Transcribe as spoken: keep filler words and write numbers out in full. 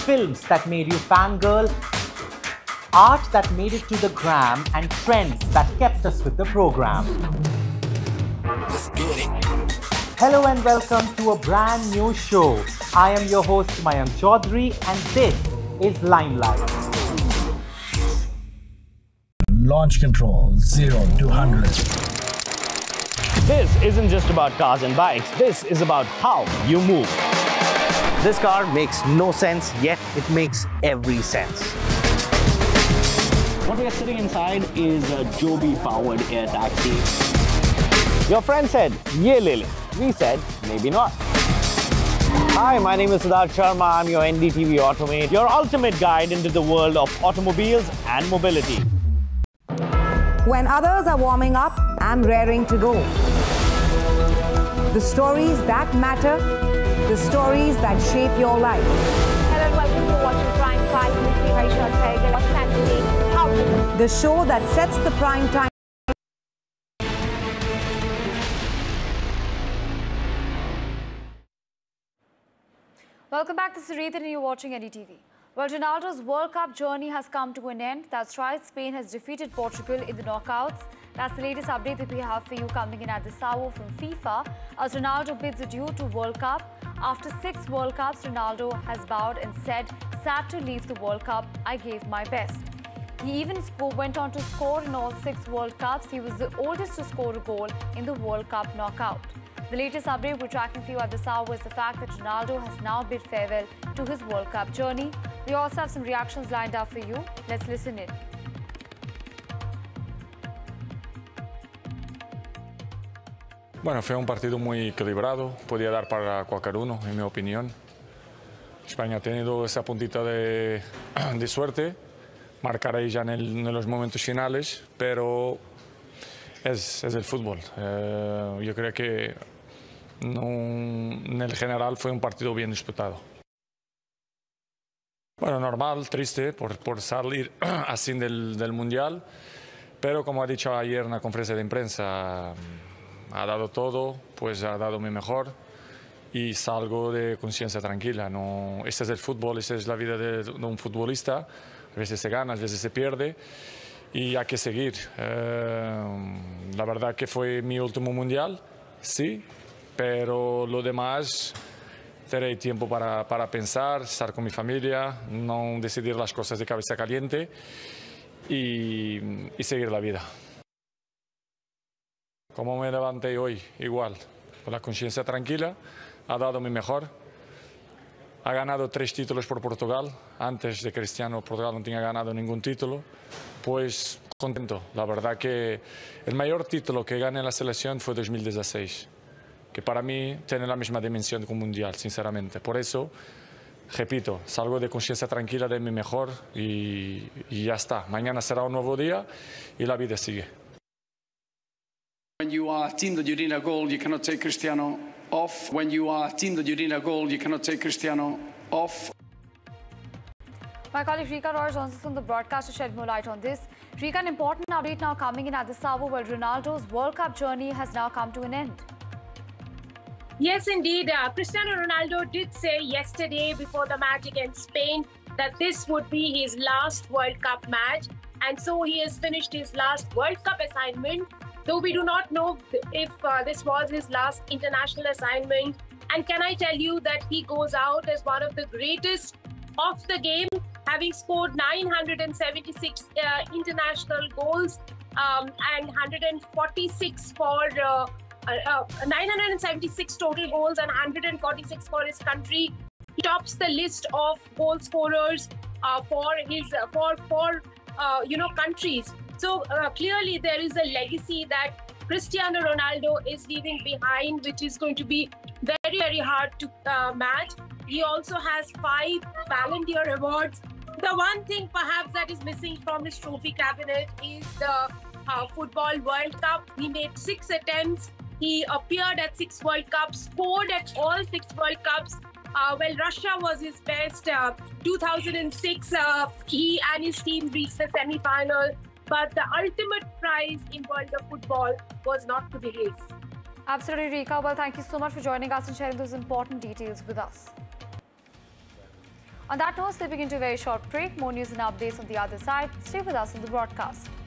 films that made you fangirl, art that made it to the gram, and trends that kept us with the program. Hello and welcome to a brand new show. I am your host Mayank Chaudhary and this is Limelight. Launch control, zero to one hundred. This isn't just about cars and bikes, this is about how you move. This car makes no sense, yet it makes every sense. What we are sitting inside is a Joby-powered air taxi. Your friend said, "Ye le le." We said, maybe not. Hi, my name is Siddharth Sharma. I'm your N D T V Automate, your ultimate guide into the world of automobiles and mobility. When others are warming up, I'm raring to go. The stories that matter, the stories that shape your life. Hello and welcome to Watching Prime Time with me, Raisha Sehgal. What's Saturday? How to The show that sets the prime time. Welcome back to Sarit and you're watching N D T V. Well, Ronaldo's World Cup journey has come to an end. That's right, Spain has defeated Portugal in the knockouts. That's the latest update that we have for you coming in at this hour from FIFA as Ronaldo bids adieu to World Cup. After six World Cups, Ronaldo has bowed and said, "Sad to leave the World Cup, I gave my best." He even went on to score in all six World Cups. He was the oldest to score a goal in the World Cup knockout. The latest update we're tracking for you at this hour is the fact that Ronaldo has now bid farewell to his World Cup journey. We also have some reactions lined up for you. Let's listen in. Bueno, fue un partido muy equilibrado, podía dar para cualquier uno, en mi opinión. España ha tenido esa puntita de, de suerte, marcar ahí ya en, el, en los momentos finales, pero es, es el fútbol. Eh, yo creo que no, en el general fue un partido bien disputado. Bueno, normal, triste por, por salir así del, del Mundial, pero como ha dicho ayer en la conferencia de prensa, ha dado todo, pues ha dado mi mejor y salgo de conciencia tranquila. No, este es el fútbol, esta es la vida de, de un futbolista. A veces se gana, a veces se pierde y hay que seguir. Eh, la verdad que fue mi último mundial, sí, pero lo demás tendré tiempo para, para pensar, estar con mi familia, no decidir las cosas de cabeza caliente y, y seguir la vida. Como me levanté hoy, igual, con la conciencia tranquila, ha dado mi mejor. Ha ganado tres títulos por Portugal. Antes de Cristiano, Portugal no tenía ganado ningún título. Pues contento. La verdad que el mayor título que gané en la selección fue dos mil dieciséis, que para mí tiene la misma dimensión que un mundial, sinceramente. Por eso, repito, salgo de conciencia tranquila de mi mejor y, y ya está. Mañana será un nuevo día y la vida sigue. When you are a team that you need a goal, you cannot take Cristiano off. When you are a team that you need a goal, you cannot take Cristiano off. My colleague Rika Roy joins us on the broadcast to shed more light on this. Rika, an important update now coming in at this hour where Ronaldo's World Cup journey has now come to an end. Yes, indeed. Uh, Cristiano Ronaldo did say yesterday before the match against Spain that this would be his last World Cup match. And so he has finished his last World Cup assignment. Though we do not know if uh, this was his last international assignment. And can I tell you that he goes out as one of the greatest of the game, having scored nine hundred seventy-six uh, international goals um, and one hundred forty-six for uh, uh, nine hundred seventy-six total goals and one hundred forty-six for his country. He tops the list of goal scorers uh, for his uh, for for uh, you know countries. So uh, clearly there is a legacy that Cristiano Ronaldo is leaving behind, which is going to be very, very hard to uh, match. He also has five Ballon d'Or awards. The one thing perhaps that is missing from his trophy cabinet is the uh, Football World Cup. He made six attempts. He appeared at six World Cups, scored at all six World Cups. Uh, well, Russia was his best. Uh, two thousand six, uh, he and his team reached the semi-final. But the ultimate prize in world of football was not to be his. Absolutely, Rika. Well, thank you so much for joining us and sharing those important details with us. On that note, slipping into a very short break. More news and updates on the other side. Stay with us on the broadcast.